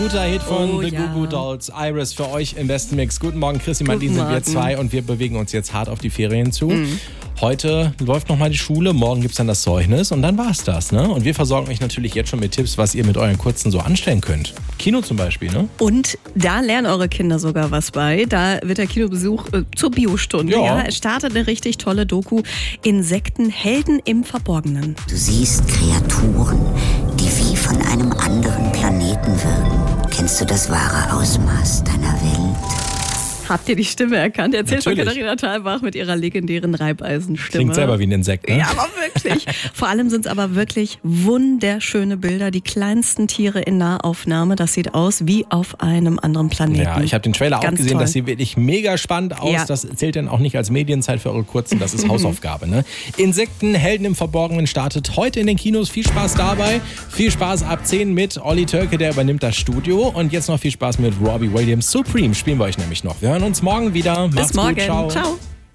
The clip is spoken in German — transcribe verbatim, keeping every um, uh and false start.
Guter Hit von Oh, The ja. Goo Goo Dolls, Iris für euch im besten Mix. Guten Morgen, Chrissy, Martin sind wir Morgen. zwei und wir bewegen uns jetzt hart auf die Ferien zu. Mhm. Heute läuft nochmal die Schule, morgen gibt es dann das Zeugnis und dann war's das. Ne? Und wir versorgen euch natürlich jetzt schon mit Tipps, was ihr mit euren Kurzen so anstellen könnt. Kino zum Beispiel, ne? Und da lernen eure Kinder sogar was bei. Da wird der Kinobesuch äh, zur Biostunde. Ja. Ja. Es startet eine richtig tolle Doku. Insekten, Helden im Verborgenen. Du siehst Kreaturen, die wie von einem anderen Planeten wirken. Kennst du das wahre Ausmaß deiner Welt? Habt ihr die Stimme erkannt? Erzählt von Natürlich. Katharina Thalbach mit ihrer legendären Reibeisenstimme. Klingt selber wie ein Insekt, ne? Ja, aber wirklich. Vor allem sind es aber wirklich wunderschöne Bilder. Die kleinsten Tiere in Nahaufnahme. Das sieht aus wie auf einem anderen Planeten. Ja, ich habe den Trailer auch Ganz gesehen, toll. das sieht wirklich mega spannend aus. Ja. Das zählt dann auch nicht als Medienzeit für eure Kurzen, das ist Hausaufgabe. Ne? Insekten, Helden im Verborgenen startet heute in den Kinos. Viel Spaß dabei. Viel Spaß ab zehn mit Olli Türke, der übernimmt das Studio. Und jetzt noch viel Spaß mit Robbie Williams. Supreme spielen wir euch nämlich noch. Wir hören uns morgen wieder. Macht's Bis morgen. gut. Ciao. Ciao.